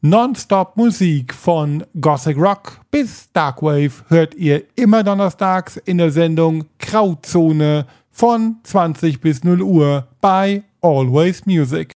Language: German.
Nonstop Musik von Gothic Rock bis Darkwave hört ihr immer donnerstags in der Sendung Grauzone von 20 bis 0 Uhr bei Always Music.